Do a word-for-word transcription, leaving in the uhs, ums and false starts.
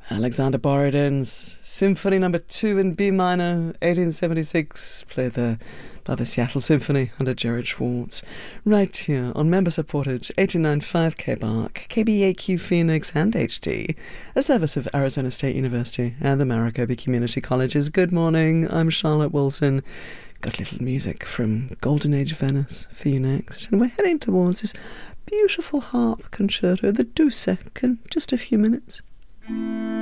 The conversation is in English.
Alexander Borodin's Symphony Number Two in B minor, eighteen seventy-six, played there by the Seattle Symphony under Jared Schwartz. Right here on member-supported eighty-nine point five K B A R C, K B A Q Phoenix and H D, a service of Arizona State University and the Maricopa Community Colleges. Good morning, I'm Charlotte Wilson. Got a little music from Golden Age Venice for you next, and we're heading towards this beautiful harp concerto, the Dussek, in just a few minutes.